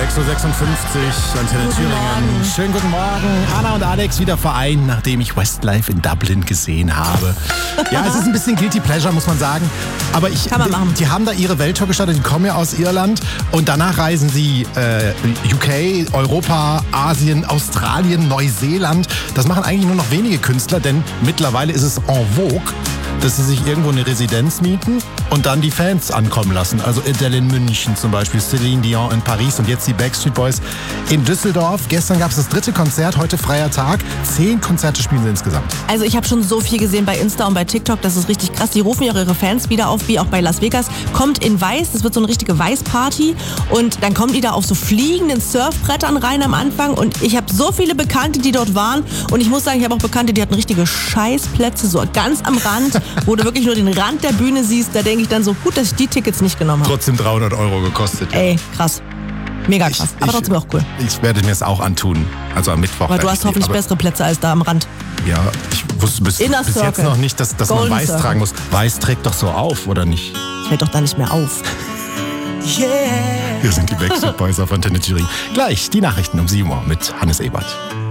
6.56 Uhr, Antenne Thüringen. Schönen guten Morgen. Anna und Alex wieder vereint, nachdem ich Westlife in Dublin gesehen habe. Ja, es ist ein bisschen Guilty Pleasure, muss man sagen. Aber die haben da ihre Welttour gestartet, die kommen ja aus Irland. Und danach reisen sie UK, Europa, Asien, Australien, Neuseeland. Das machen eigentlich nur noch wenige Künstler, denn mittlerweile ist es en vogue, dass sie sich irgendwo eine Residenz mieten und dann die Fans ankommen lassen. Also Adele in München zum Beispiel, Celine Dion in Paris und jetzt die Backstreet Boys in Düsseldorf. Gestern gab es das 3. Konzert, heute freier Tag. 10 Konzerte spielen sie insgesamt. Also ich habe schon so viel gesehen bei Insta und bei TikTok, das ist richtig krass. Die rufen ja ihre Fans wieder auf, wie auch bei Las Vegas. Kommt in weiß, das wird so eine richtige Weißparty und dann kommen die da auf so fliegenden Surfbrettern rein am Anfang und ich habe so viele Bekannte, die dort waren und ich muss sagen, ich habe auch Bekannte, die hatten richtige Scheißplätze, so ganz am Rand, wo du wirklich nur den Rand der Bühne siehst. Da denke ich dann so, gut, dass ich die Tickets nicht genommen habe. Trotzdem 300 € gekostet. Ja. Ey, krass. Mega krass. Aber trotzdem auch cool. Ich werde mir es auch antun. Also am Mittwoch. Aber du hast hoffentlich bessere Plätze als da am Rand. Ja, ich wusste bis jetzt noch nicht, dass man weiß tragen muss. Weiß trägt doch so auf, oder nicht? Fällt doch da nicht mehr auf. Yeah. Hier sind die Backstreet Boys auf Antenne Thüringen. Gleich die Nachrichten um 7 Uhr mit Hannes Ebert.